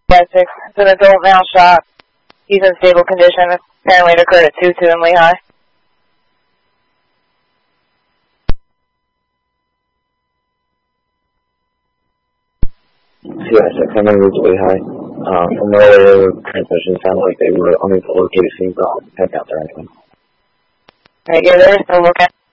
It's an adult male shot. He's in stable condition. Apparently it occurred at 2-2 in Lehigh. CI6, I'm going to reach Lehigh. From the earlier transmission, sounded like they were unable to locate a scene, but head out there anyway. Right, yeah, they're still looking.